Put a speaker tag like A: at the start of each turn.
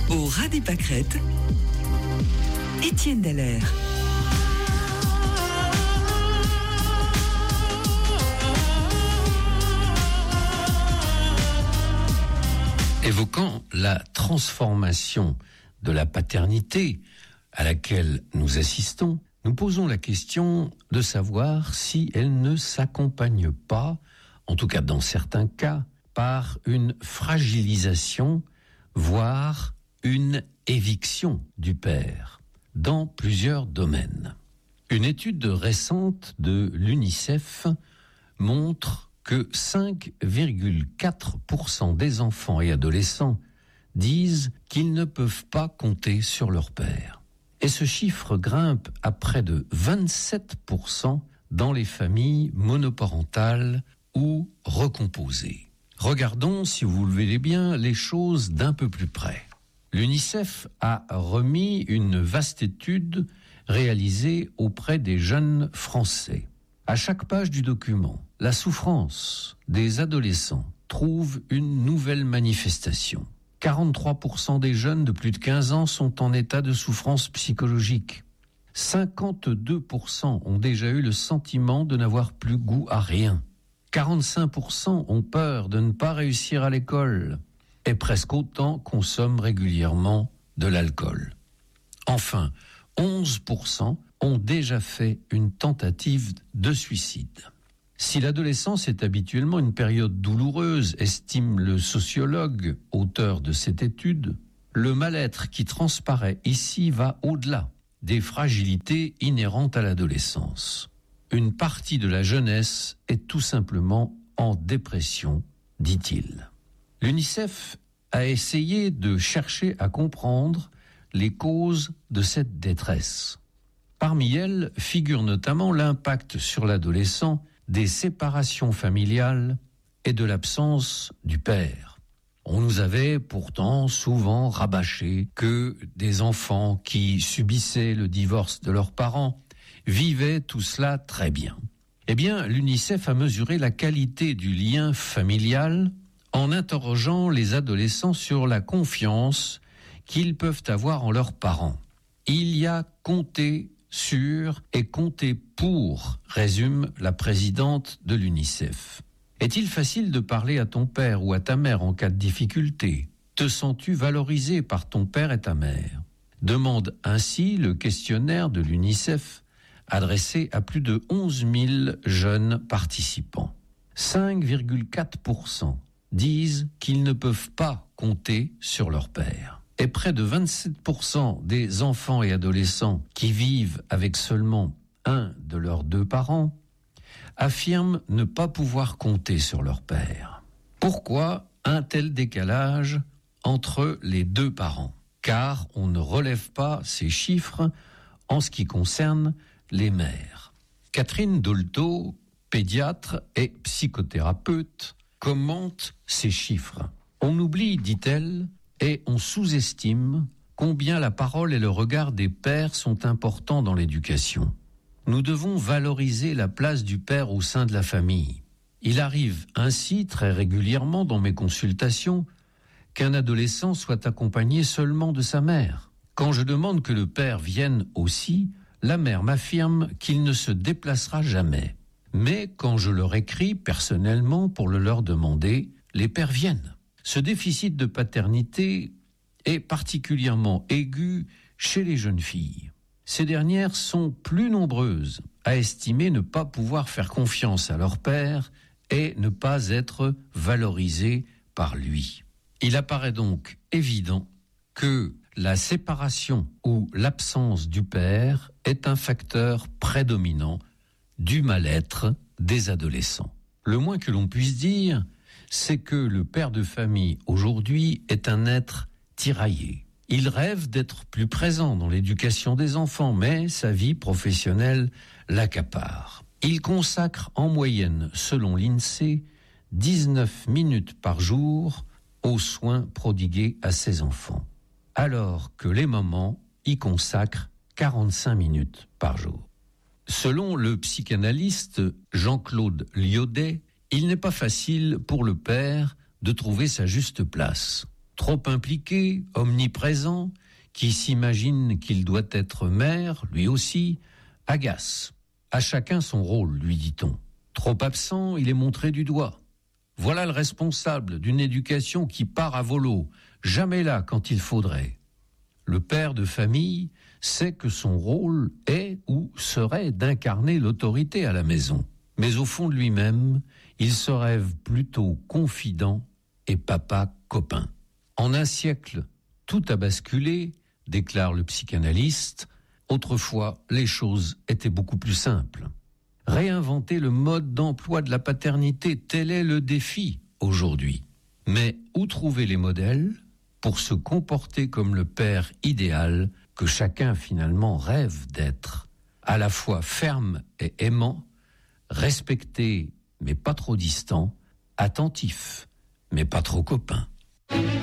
A: Au ras des pâquerettes, Étienne Dallaire.
B: Évoquant la transformation de la paternité à laquelle nous assistons, nous posons la question de savoir si elle ne s'accompagne pas, en tout cas dans certains cas, par une fragilisation, voire une éviction du père, dans plusieurs domaines. Une étude récente de l'UNICEF montre que 5,4% des enfants et adolescents disent qu'ils ne peuvent pas compter sur leur père. Et ce chiffre grimpe à près de 27% dans les familles monoparentales ou recomposées. Regardons, si vous le voulez bien, les choses d'un peu plus près. L'UNICEF a remis une vaste étude réalisée auprès des jeunes Français. À chaque page du document, la souffrance des adolescents trouve une nouvelle manifestation. 43% des jeunes de plus de 15 ans sont en état de souffrance psychologique. 52% ont déjà eu le sentiment de n'avoir plus goût à rien. 45% ont peur de ne pas réussir à l'école. Et presque autant consomment régulièrement de l'alcool. Enfin, 11% ont déjà fait une tentative de suicide. Si l'adolescence est habituellement une période douloureuse, estime le sociologue, auteur de cette étude, le mal-être qui transparaît ici va au-delà des fragilités inhérentes à l'adolescence. Une partie de la jeunesse est tout simplement en dépression, dit-il. L'UNICEF a essayé de chercher à comprendre les causes de cette détresse. Parmi elles figure notamment l'impact sur l'adolescent des séparations familiales et de l'absence du père. On nous avait pourtant souvent rabâché que des enfants qui subissaient le divorce de leurs parents vivaient tout cela très bien. Eh bien, l'UNICEF a mesuré la qualité du lien familial en interrogeant les adolescents sur la confiance qu'ils peuvent avoir en leurs parents. Il y a compter sur et compter pour, résume la présidente de l'UNICEF. Est-il facile de parler à ton père ou à ta mère en cas de difficulté ? Te sens-tu valorisé par ton père et ta mère ? Demande ainsi le questionnaire de l'UNICEF adressé à plus de 11 000 jeunes participants. 5,4% disent qu'ils ne peuvent pas compter sur leur père. Et près de 27% des enfants et adolescents qui vivent avec seulement un de leurs deux parents affirment ne pas pouvoir compter sur leur père. Pourquoi un tel décalage entre les deux parents ? Car on ne relève pas ces chiffres en ce qui concerne les mères. Catherine Dolto, pédiatre et psychothérapeute, commente ces chiffres. On oublie, dit-elle, et on sous-estime combien la parole et le regard des pères sont importants dans l'éducation. Nous devons valoriser la place du père au sein de la famille. Il arrive ainsi très régulièrement dans mes consultations qu'un adolescent soit accompagné seulement de sa mère. Quand je demande que le père vienne aussi, la mère m'affirme qu'il ne se déplacera jamais. Mais quand je leur écris personnellement pour le leur demander, les pères viennent. Ce déficit de paternité est particulièrement aigu chez les jeunes filles. Ces dernières sont plus nombreuses à estimer ne pas pouvoir faire confiance à leur père et ne pas être valorisées par lui. Il apparaît donc évident que la séparation ou l'absence du père est un facteur prédominant du mal-être des adolescents. Le moins que l'on puisse dire, c'est que le père de famille aujourd'hui est un être tiraillé. Il rêve d'être plus présent dans l'éducation des enfants, mais sa vie professionnelle l'accapare. Il consacre en moyenne, selon l'INSEE, 19 minutes par jour aux soins prodigués à ses enfants, alors que les mamans y consacrent 45 minutes par jour. Selon le psychanalyste Jean-Claude Lyaudet, il n'est pas facile pour le père de trouver sa juste place. trop impliqué, omniprésent, qui s'imagine qu'il doit être maire, lui aussi, agace. À chacun son rôle, lui dit-on. Trop absent, il est montré du doigt. Voilà le responsable d'une éducation qui part à volo, jamais là quand il faudrait. Le père de famille sait que son rôle est ou serait d'incarner l'autorité à la maison. Mais au fond de lui-même, il se rêve plutôt confident et papa copain. En un siècle, tout a basculé, déclare le psychanalyste. Autrefois, les choses étaient beaucoup plus simples. Réinventer le mode d'emploi de la paternité, tel est le défi aujourd'hui. Mais où trouver les modèles pour se comporter comme le père idéal que chacun finalement rêve d'être, à la fois ferme et aimant, respecté mais pas trop distant, attentif mais pas trop copain.